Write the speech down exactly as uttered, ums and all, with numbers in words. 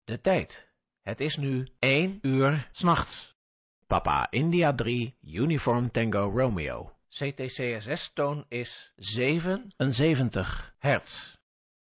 De tijd. Het is nu één uur 's nachts. Papa India drie, Uniform Tango Romeo. C T C S S-toon is zevenenzeventig hertz.